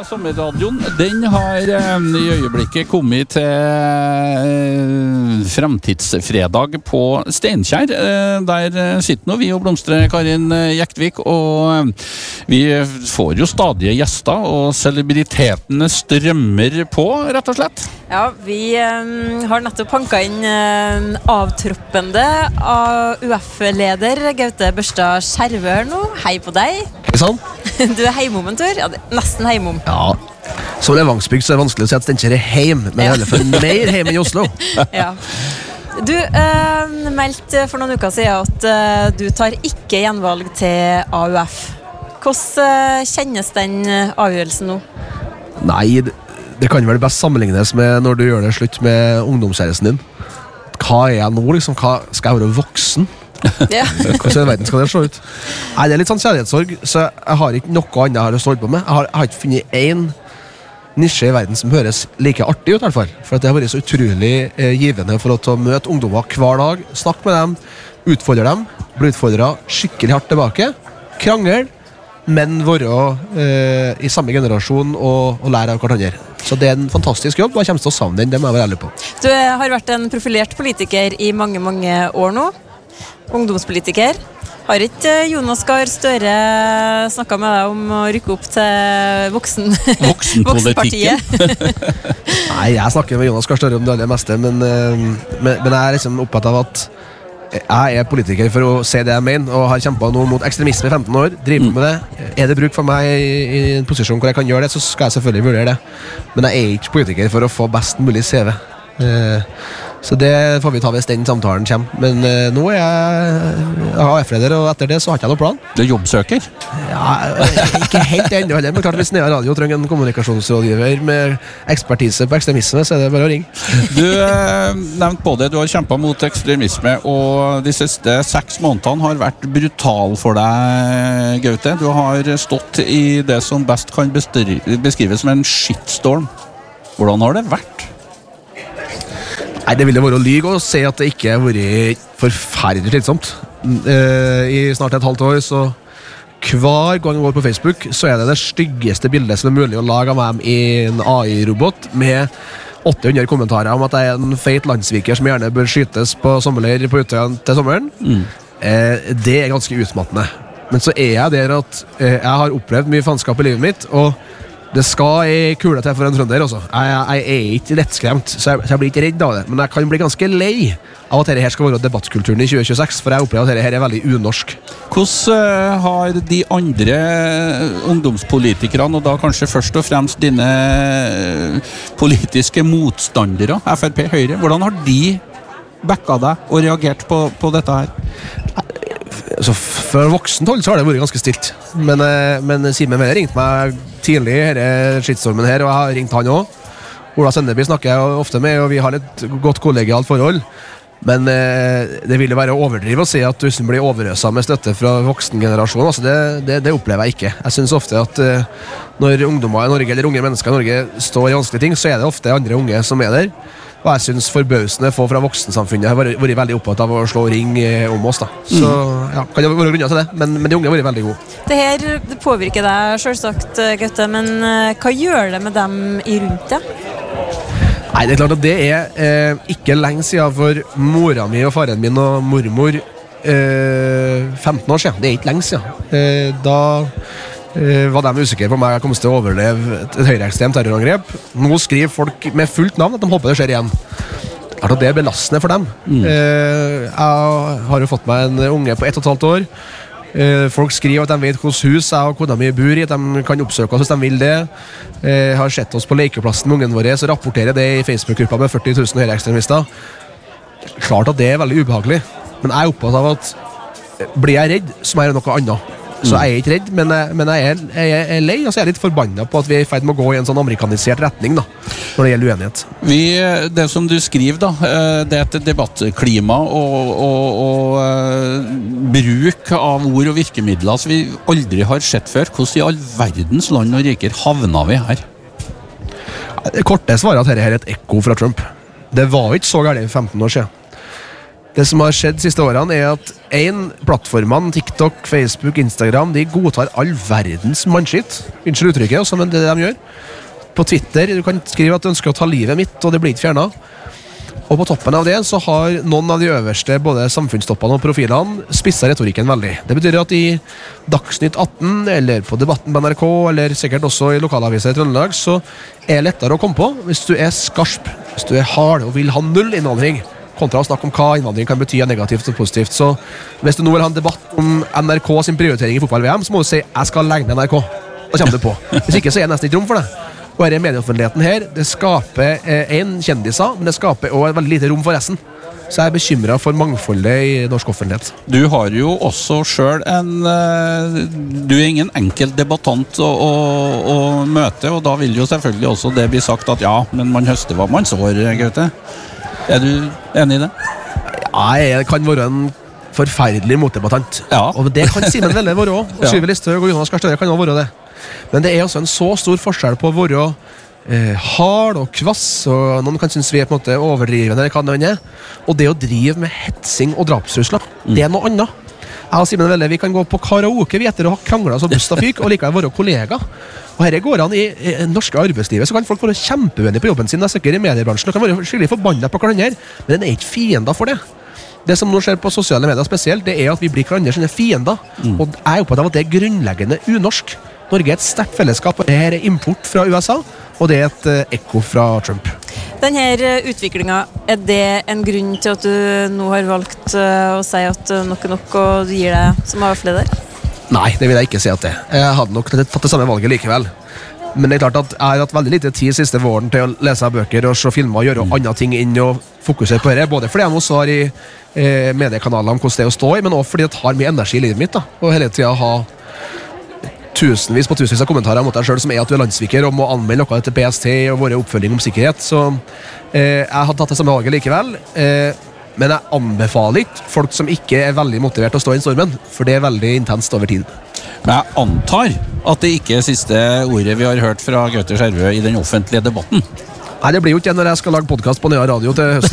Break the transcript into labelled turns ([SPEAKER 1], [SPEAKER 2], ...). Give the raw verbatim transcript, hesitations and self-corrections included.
[SPEAKER 1] Sommerradioen, den har eh, i øyeblikket kommet til eh, fremtidsfredag på Steinkjer. Eh, der sitter nå vi og blomstrer Karin Jektvik, og eh, vi får jo stadige gjester, og celebritetene strømmer på, rett og slett.
[SPEAKER 2] Ja, vi eh, har nettopp hanket inn eh, avtroppende av U F-leder Gaute Børstad Skjervø her nå. Hei på deg.
[SPEAKER 3] Hei sann.
[SPEAKER 2] Du er heimom en tur? Ja, det er nesten heimom.
[SPEAKER 3] Ja, som Levangsbygd så er det vanskelig å si at Steinkjer er heim, men ja. I alle fall mer heim enn Oslo.
[SPEAKER 2] Ja. Du eh, meldte for noen uker siden at eh, du tar ikke gjenvalg til A U F. Hvordan eh, kjennes den avgjørelsen nå?
[SPEAKER 3] Nei, det, det kan vel best sammenlignes med når du gjør det slutt med ungdomskjæresten din. Hva er jeg nå, liksom? Hva, skal jeg være voksen?
[SPEAKER 2] Ja.
[SPEAKER 3] Hvordan i verden skal det se ut? Nei, det er litt sånn kjærlighetssorg, så jeg har ikke noe annet jeg har lyst til å holde på med. Jeg har, jeg har ikke funnet en nisje i verden som høres like artig ut, i hvert fall. For det har vært så utrolig eh, givende for å ta møte ungdommer hver dag, snakke med dem, utfordre dem, bli utfordret skikkelig hardt tilbake, krangle, men være eh, i samme generasjon og, og lære av hverandre. Så det er en fantastisk jobb, og jeg kommer til å savne den, det må jeg være ærlig på.
[SPEAKER 2] Du har vært en profilert politiker i mange, mange år nå. Ungdomspolitiker. Har ikke Jonas Gahr Støre snakket med deg om å rykke opp til voksen, voksenpartiet?
[SPEAKER 3] Nei, jeg snakker med Jonas Gahr Støre om det aller meste, men, men, men jeg er liksom opptatt av at jeg er politiker for å se det jeg mener, og har kjempet nå mot ekstremisme i femten år, driver med det. Er det bruk for meg i en posisjon hvor jeg kan gjøre det, så skal jeg selvfølgelig vurdere det. Men jeg er ikke politiker for å få best mulig C V. Så det får vi ta hvis den samtalen kommer. Men uh, nå er jeg A U F-leder, og etter det så har jeg ikke noen plan.
[SPEAKER 1] Du er jobbsøker?
[SPEAKER 3] Ja, ikke helt ennå heller, men klart hvis Nea Radio trenger en kommunikasjonsrådgiver med ekspertise på ekstremisme, så er det bare å ringe.
[SPEAKER 1] Du uh, nevnte på det, du har kjempet mot ekstremisme, og de siste seks månedene har vært brutal for deg, Gaute. Du har stått i det som best kan beskrives som en shitstorm. Hvordan har det vært?
[SPEAKER 3] Nei, det ville vært å lyge å si at det ikke har vært forferdelig slitsomt. Uh, I snart et halvt år, så hver gang jeg går på Facebook, så er det det styggeste bildet som er mulig å lage av meg i en A I-robot med åtte hundre kommentarer om at jeg er en feit landsviker som gjerne bør skytes på sommerleir på Utøya til sommeren. Mm. Uh, det er ganske utmattende. Men så er jeg der at uh, jeg har opplevd mye faenskap i livet mitt, og det skal ei kule til for en trønder også. Jeg, jeg, jeg er ikke lettskremt, så jeg, så jeg blir ikke redd av det. Men jeg kan bli ganske lei av at dette her skal være debattkulturen i tjue tjueseks, for jeg opplever at dette her er veldig unorsk.
[SPEAKER 1] Hvordan har de andre ungdomspolitikerne, og da kanskje først og fremst dine politiske motstandere, F R P, Høyre, hvordan har de backa deg og reagert på, på dette her?
[SPEAKER 3] Så for voksent hold så har det vært ganske stilt. Men, men Simen Melle ringte meg tidlig i skittstormen her, og jeg har ringt han også. Ola Sendeby snakker jeg ofte med, og vi har et godt kollegialt forhold. Men det vil jo være å overdrive å si at du blir overøset med støtte fra voksengenerasjonen. Altså det, det, det opplever jeg ikke. Jeg synes ofte at når ungdommer i Norge, eller unge mennesker i Norge står i vanskelige ting, så er det ofte andre unge som er der. Og jeg synes forbausende få fra voksensamfunnet har vært, vært veldig opptatt av å slå ring om oss da. Så ja, kan det være grunner til det, men, men de unge har vært veldig gode.
[SPEAKER 2] Det her det påvirker deg selvsagt, Gaute, men hva gjør det med dem i rundt det?
[SPEAKER 3] Nei, det er klart at det er eh, ikke lenge siden for mora mi og faren min og mormor eh, femten år siden. Det er ikke lenge siden. Eh, da Uh, var de usikre på om jeg kom til å overleve et høyreekstremt terrorangrep. Nå skriver folk med fullt navn at de håper det skjer igjen. Klart at det er belastende for dem. Mm. uh, Jeg har jo fått meg en unge på ett og et halvt år. uh, Folk skriver at de vet hvordan hus jeg og kona mi bor i, at de kan oppsøke oss hvis de vil det. uh, Har sett oss på lekeplassen med ungen våre, så rapporterer det i Facebook-gruppa med førti tusen høyreekstremister. Klart at det er veldig ubehagelig, men jeg er opptatt av at blir jeg redd, så må jeg gjøre noe annet. Så jeg er ikke redd, men, jeg, men jeg, er, jeg er lei, og så er jeg litt forbannet på at vi er i ferd med å gå i en sånn amerikanisert retning da, når det gjelder uenighet.
[SPEAKER 1] Vi, det som du skriver da, det er et debattklima og, og, og bruk av ord og virkemidler som vi aldri har sett før. Hvordan i all verdens land og riker havna vi her?
[SPEAKER 3] Det korte svaret at dette er et ekko fra Trump. Det var ikke så galt i femten år siden. Det som har skjedd de siste årene er at en, plattformene, TikTok, Facebook, Instagram, de godtar all verdens mannskitt. Unnskyld uttrykket, også, men det er det de gjør. På Twitter, du kan skrive at du ønsker å ta livet mitt, og det blir ikke fjernet. Og på toppen av det så har noen av de øverste, både samfunnstoppene og profilene, spisset retorikken veldig. Det betyr at i Dagsnytt atten, eller på Debatten på N R K, eller sikkert også i lokalaviser i Trøndelag, så er det lettere å komme på hvis du er skarp, hvis du er hard og vil ha null innvandring, kontra å snakke om hva innvandring kan bety negativt og positivt. Så hvis du nå vil ha en debatt om N R K sin prioritering i fotball-V M, så må du si jeg skal legge ned N R K. Da kommer du på. Hvis ikke så er det nesten ikke rom for det. Og her er medieoffentligheten her, det skaper eh, en kjendiser, men det skaper også veldig lite rom for resten. Så jeg er bekymret for mangfoldet i norsk offentlighet.
[SPEAKER 1] Du har jo også selv en uh, du er ingen enkel debattant å, å, å møte, og da vil jo selvfølgelig også det bli sagt at ja, men man høster hva man sår, Gaute. Er du enig i det?
[SPEAKER 3] Ja, jeg kan være en forferdelig motdebattant.
[SPEAKER 1] Ja.
[SPEAKER 3] Og det kan Simen Velle være også. Og
[SPEAKER 1] Ja.
[SPEAKER 3] Syve Listhaug og Jonas Gahr Støre kan også være det. Men det er også en så stor forskjell på å være eh, hard og kvass, og noen kan synes vi er på en måte overdrivende, eller hva det er, og det å drive med hetsing og drapstrusler, mm. det er noe annet. Jeg og Simen Velle, vi kan gå på karaoke, vi etter å ha kranglet så busta fyk, og likevel være kollega. Og her går han i, i, i norske arbeidslivet, så kan folk være kjempeuenige på jobben sin, det er sikkert i mediebransjen, og kan være skikkelig forbannet på hverandre, men den er ikke fiender for det. Det som nå skjer på sosiale medier spesielt, det er at vi blir hverandre sine fiender, mm. og jeg er opptatt av at det er grunnleggende unorsk. Norge er et sterkt fellesskap, og det her er import fra U S A, og det er et uh, ekko fra Trump.
[SPEAKER 2] Denne utviklingen, er det en grunn til at du nå har valgt uh, å si at uh, nok er nok, og du gir deg som A F-leder?
[SPEAKER 3] Nei, det vil jeg ikke si at det. Jeg hadde nok tatt det samme valget likevel. Men det er klart at jeg har hatt veldig lite tid siste våren til å lese bøker og se filmer og gjøre mm. andre ting inn og fokusere på det, både fordi jeg også har i eh, mediekanalene om hvordan det er å stå i, men også fordi det har mye energi i livet mitt, da, og hele tiden ha tusenvis på tusenvis av kommentarer mot deg selv som er at du er landsviker og må anmelde noe til P S T og våre oppfølging om sikkerhet, så eh, jeg hadde tatt det samme valget likevel, eh, men jeg anbefaler ikke folk som ikke er veldig motivert til å stå i stormen, for det er veldig intenst over tid.
[SPEAKER 1] Men jeg antar at det ikke er siste ordet vi har hørt fra Gaute Skjervø i den offentlige debatten.
[SPEAKER 3] Nei, det blir jo ikke når jeg skal lage podcast på Nea Radio til høsten.